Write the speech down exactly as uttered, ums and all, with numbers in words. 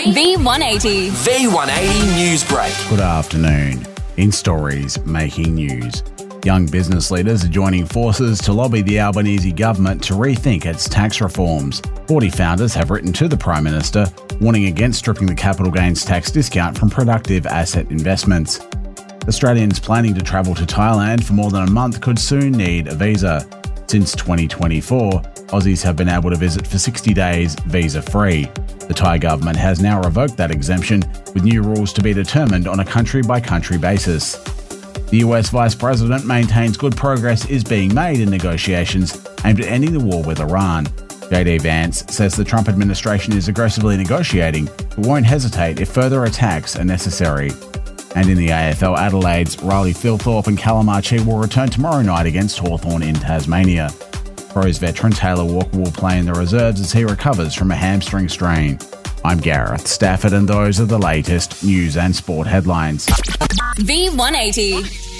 V one eighty. V one eighty News Break. Good afternoon. In stories making news, young business leaders are joining forces to lobby the Albanese government to rethink its tax reforms. forty founders have written to the Prime Minister, warning against stripping the capital gains tax discount from productive asset investments. Australians planning to travel to Thailand for more than a month could soon need a visa. Since twenty twenty-four, Aussies have been able to visit for sixty days visa-free. The Thai government has now revoked that exemption, with new rules to be determined on a country-by-country basis. The U S Vice President maintains good progress is being made in negotiations aimed at ending the war with Iran. J D Vance says the Trump administration is aggressively negotiating, but won't hesitate if further attacks are necessary. And in the A F L, Adelaide's Riley Thilthorpe and Callum Archie will return tomorrow night against Hawthorn in Tasmania. Crows veteran Taylor Walker will play in the reserves as he recovers from a hamstring strain. I'm Gareth Stafford, and those are the latest news and sport headlines. V one eighty.